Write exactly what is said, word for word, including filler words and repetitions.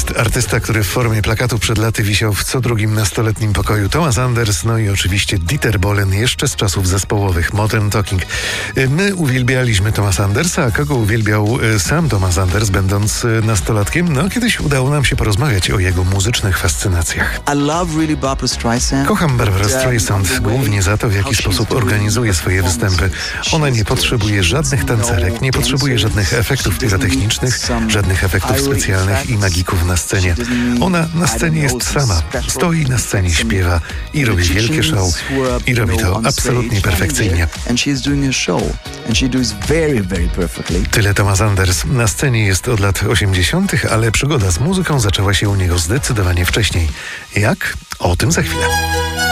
jest artysta, który w formie plakatu przed laty wisiał w co drugim nastoletnim pokoju. Thomas Anders, no i oczywiście Dieter Bohlen jeszcze z czasów zespołowych Modern Talking. My uwielbialiśmy Thomasa Andersa, a kogo uwielbiał sam Thomas Anders, będąc nastolatkiem? No, kiedyś udało nam się porozmawiać o jego muzycznych fascynacjach. Kocham Barbarę Streisand głównie za to, w jaki sposób organizuje swoje występy. Ona nie potrzebuje żadnych tancerek, nie potrzebuje żadnych efektów pirotechnicznych, żadnych efektów specjalnych i magików na scenie. Ona na scenie jest sama. Stoi na scenie, śpiewa i robi wielkie show. I robi to absolutnie perfekcyjnie. Tyle Thomas Anders. Na scenie jest od lat osiemdziesiątych, ale przygoda z muzyką zaczęła się u niego zdecydowanie wcześniej. Jak? O tym za chwilę.